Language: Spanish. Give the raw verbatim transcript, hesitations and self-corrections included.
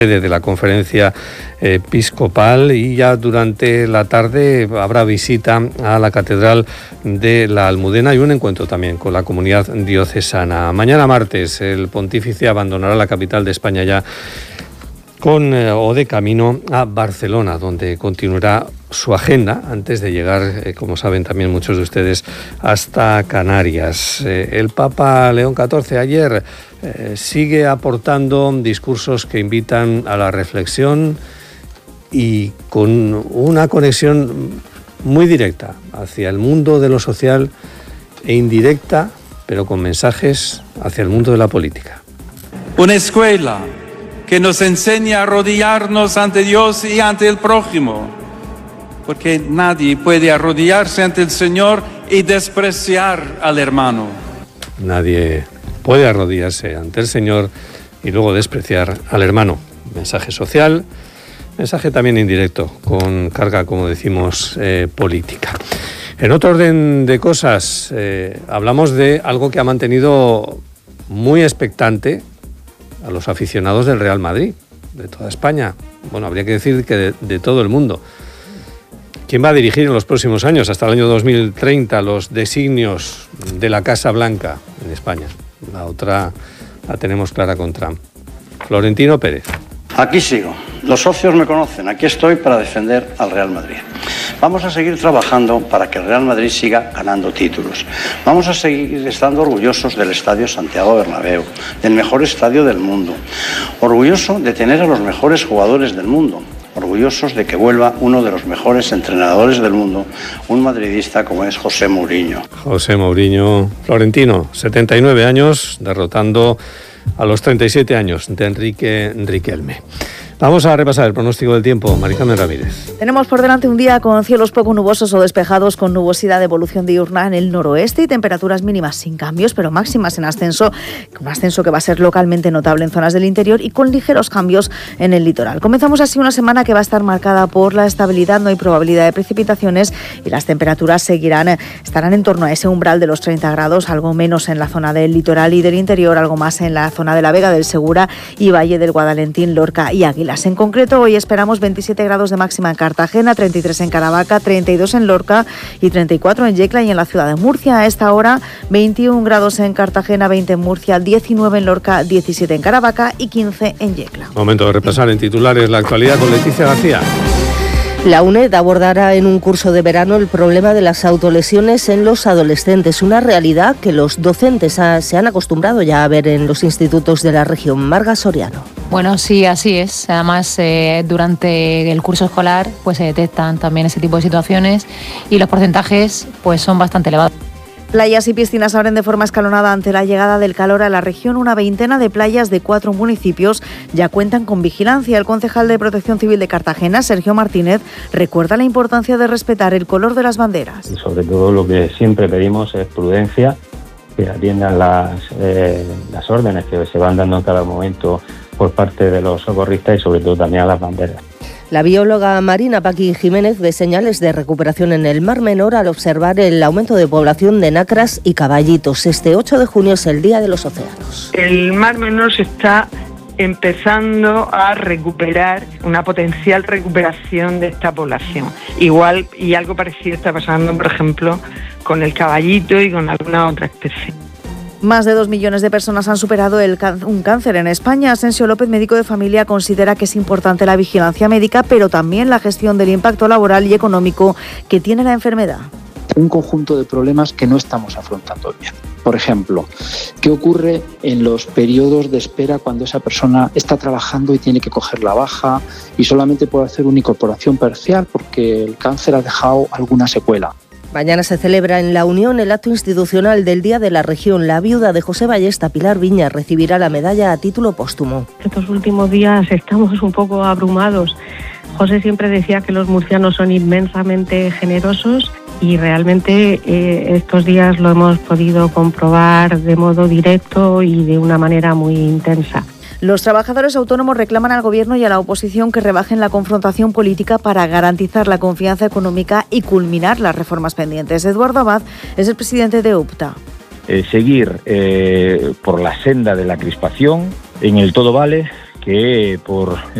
de la conferencia episcopal, y ya durante la tarde habrá visita a la Catedral de la Almudena y un encuentro también con la comunidad diocesana. Mañana martes el pontífice abandonará la capital de España ya con eh, o de camino a Barcelona, donde continuará su agenda antes de llegar, eh, como saben también muchos de ustedes, hasta Canarias. Eh, el Papa León catorce ayer eh, sigue aportando discursos que invitan a la reflexión y con una conexión muy directa hacia el mundo de lo social e indirecta, pero con mensajes hacia el mundo de la política. Una escuela que nos enseña a arrodillarnos ante Dios y ante el prójimo, porque nadie puede arrodillarse ante el Señor y despreciar al hermano. Nadie puede arrodillarse ante el Señor y luego despreciar al hermano. Mensaje social, mensaje también indirecto, con carga, como decimos, eh, política. En otro orden de cosas, eh, hablamos de algo que ha mantenido muy expectante a los aficionados del Real Madrid, de toda España. Bueno, habría que decir que de, de todo el mundo. ¿Quién va a dirigir en los próximos años, hasta el año dos mil treinta, los designios de la Casa Blanca en España? La otra la tenemos clara con Trump. Florentino Pérez. Aquí sigo. Los socios me conocen. Aquí estoy para defender al Real Madrid. Vamos a seguir trabajando para que el Real Madrid siga ganando títulos. Vamos a seguir estando orgullosos del Estadio Santiago Bernabéu, del mejor estadio del mundo. Orgulloso de tener a los mejores jugadores del mundo. Orgullosos de que vuelva uno de los mejores entrenadores del mundo, un madridista como es José Mourinho. José Mourinho. Florentino, setenta y nueve años, derrotando a los treinta y siete años de Enrique Riquelme. Vamos a repasar el pronóstico del tiempo. Mari Carmen Ramírez. Tenemos por delante un día con cielos poco nubosos o despejados, con nubosidad de evolución diurna en el noroeste y temperaturas mínimas sin cambios, pero máximas en ascenso, un ascenso que va a ser localmente notable en zonas del interior y con ligeros cambios en el litoral. Comenzamos así una semana que va a estar marcada por la estabilidad, no hay probabilidad de precipitaciones y las temperaturas seguirán, estarán en torno a ese umbral de los treinta grados, algo menos en la zona del litoral y del interior, algo más en la zona de la Vega del Segura y Valle del Guadalentín, Lorca y Águila. En concreto, hoy esperamos veintisiete grados de máxima en Cartagena, treinta y tres en Caravaca, treinta y dos en Lorca y treinta y cuatro en Yecla y en la ciudad de Murcia. A esta hora, veintiún grados en Cartagena, veinte en Murcia, diecinueve en Lorca, diecisiete en Caravaca y quince en Yecla. Momento de repasar en titulares la actualidad con Leticia García. La UNED abordará en un curso de verano el problema de las autolesiones en los adolescentes, una realidad que los docentes ha, se han acostumbrado ya a ver en los institutos de la región. Marga Soriano. Bueno, sí, así es. Además, eh, durante el curso escolar pues se detectan también ese tipo de situaciones y los porcentajes pues son bastante elevados. Playas y piscinas abren de forma escalonada ante la llegada del calor a la región. Una veintena de playas de cuatro municipios ya cuentan con vigilancia. El concejal de Protección Civil de Cartagena, Sergio Martínez, recuerda la importancia de respetar el color de las banderas. Y sobre todo lo que siempre pedimos es prudencia, que atiendan las, eh, las órdenes que se van dando en cada momento por parte de los socorristas y sobre todo también a las banderas. La bióloga marina Paqui Jiménez ve señales de recuperación en el Mar Menor al observar el aumento de población de nacras y caballitos. Este ocho de junio es el Día de los Océanos. El Mar Menor se está empezando a recuperar, una potencial recuperación de esta población. Igual y algo parecido está pasando, por ejemplo, con el caballito y con alguna otra especie. Más de dos millones de personas han superado el can- un cáncer en España. Asensio López, médico de familia, considera que es importante la vigilancia médica, pero también la gestión del impacto laboral y económico que tiene la enfermedad. Un conjunto de problemas que no estamos afrontando bien. Por ejemplo, ¿qué ocurre en los periodos de espera cuando esa persona está trabajando y tiene que coger la baja y solamente puede hacer una incorporación parcial porque el cáncer ha dejado alguna secuela? Mañana se celebra en La Unión el acto institucional del Día de la Región. La viuda de José Ballesta, Pilar Viña, recibirá la medalla a título póstumo. Estos últimos días estamos un poco abrumados. José siempre decía que los murcianos son inmensamente generosos y realmente eh, estos días lo hemos podido comprobar de modo directo y de una manera muy intensa. Los trabajadores autónomos reclaman al Gobierno y a la oposición que rebajen la confrontación política para garantizar la confianza económica y culminar las reformas pendientes. Eduardo Abad es el presidente de UPTA. Eh, seguir eh, por la senda de la crispación, en el todo vale, que por